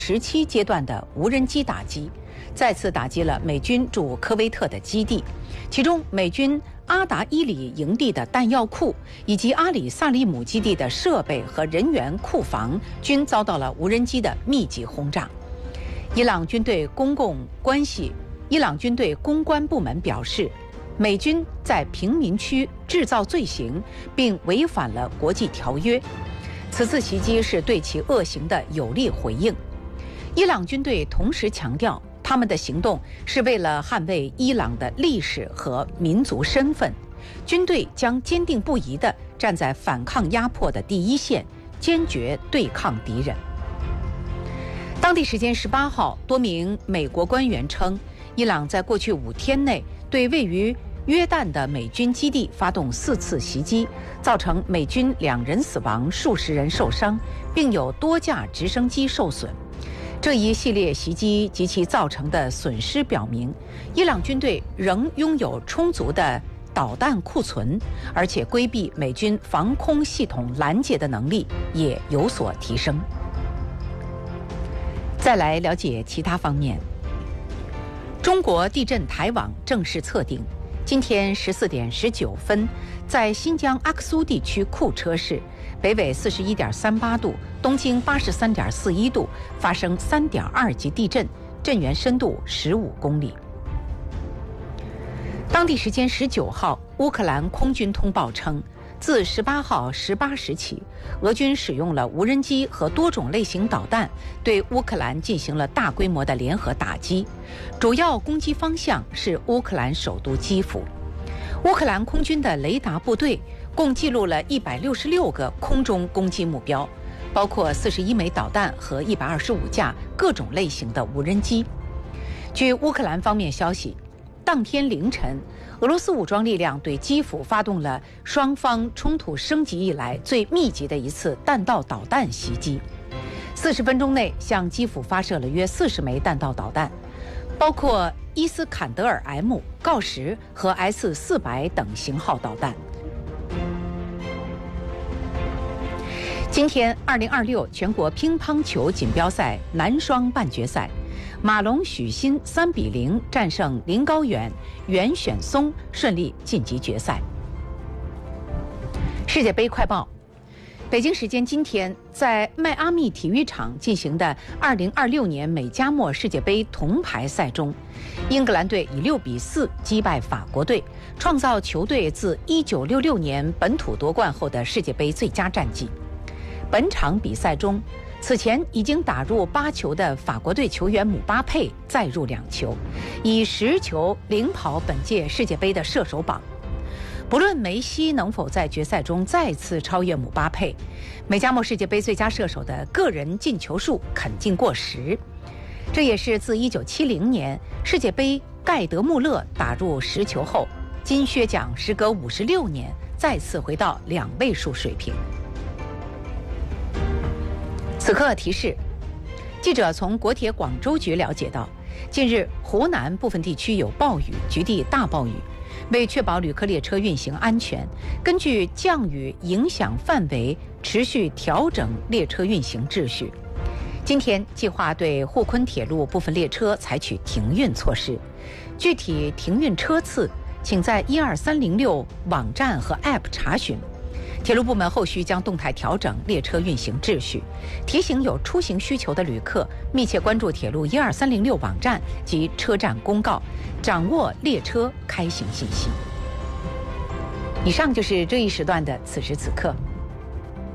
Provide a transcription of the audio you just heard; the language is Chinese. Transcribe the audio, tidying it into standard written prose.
17阶段的无人机打击，再次打击了美军驻科威特的基地，其中美军阿达伊里营地的弹药库以及阿里萨利姆基地的设备和人员库房均遭到了无人机的密集轰炸。伊朗军队公关部门表示，美军在平民区制造罪行，并违反了国际条约。此次袭击是对其恶行的有力回应。伊朗军队同时强调，他们的行动是为了捍卫伊朗的历史和民族身份，军队将坚定不移地站在反抗压迫的第一线，坚决对抗敌人。当地时间18号，多名美国官员称，伊朗在过去5天内对位于约旦的美军基地发动4次袭击，造成美军2人死亡、数十人受伤，并有多架直升机受损。这一系列袭击及其造成的损失表明，伊朗军队仍拥有充足的导弹库存，而且规避美军防空系统拦截的能力也有所提升。再来了解其他方面。中国地震台网正式测定，今天14点19分，在新疆阿克苏地区库车市，北纬41.38度，东经83.41度，发生3.2级地震，震源深度15公里。当地时间19号，乌克兰空军通报称，自18号18时起，俄军使用了无人机和多种类型导弹，对乌克兰进行了大规模的联合打击，主要攻击方向是乌克兰首都基辅。乌克兰空军的雷达部队共记录了166个空中攻击目标，包括41枚导弹和125架各种类型的无人机。据乌克兰方面消息，当天凌晨，俄罗斯武装力量对基辅发动了双方冲突升级以来最密集的一次弹道导弹袭击。40分钟内向基辅发射了约40枚弹道导弹，包括伊斯坎德尔 M、锆石和 S-400等型号导弹。今天2026全国乒乓球锦标赛男双半决赛，马龙许昕3比0战胜林高远、袁选松，顺利晋级决赛。世界杯快报。北京时间今天，在迈阿密体育场进行的2026年美加墨世界杯铜牌赛中，英格兰队以6比4击败法国队，创造球队自1966年本土夺冠后的世界杯最佳战绩。本场比赛中，此前已经打入8球的法国队球员姆巴佩再入2球，以10球领跑本届世界杯的射手榜。不论梅西能否在决赛中再次超越姆巴佩，美加墨世界杯最佳射手的个人进球数肯定过10。这也是自1970年世界杯盖德穆勒打入10球后，金靴奖时隔56年再次回到2位数水平。此刻提示，记者从国铁广州局了解到，近日湖南部分地区有暴雨，局地大暴雨。为确保旅客列车运行安全，根据降雨影响范围持续调整列车运行秩序。今天计划对沪昆铁路部分列车采取停运措施，具体停运车次请在12306网站和 App 查询。铁路部门后续将动态调整列车运行秩序，提醒有出行需求的旅客密切关注铁路12306网站及车站公告，掌握列车开行信息。以上就是这一时段的此时此刻。